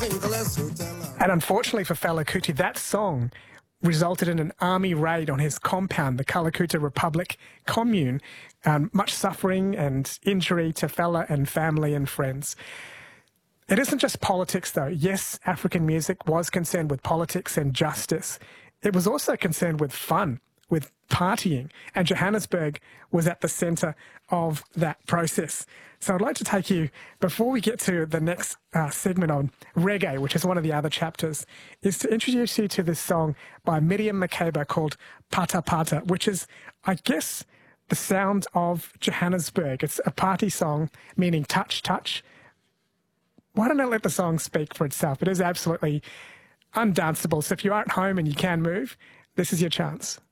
And unfortunately for Fela Kuti, that song resulted in an army raid on his compound, the Kalakuta Republic commune, much suffering and injury to Fela and family and friends. It isn't just politics, though. Yes, African music was concerned with politics and justice. It was also concerned with fun, with partying, and Johannesburg was at the centre of that process. So I'd like to take you, before we get to the next segment on reggae, which is one of the other chapters, is to introduce you to this song by Miriam Makeba called Pata Pata, which is, I guess, the sound of Johannesburg. It's a party song meaning touch, touch. Why don't I let the song speak for itself? It is absolutely undanceable. So if you are at home and you can move, this is your chance.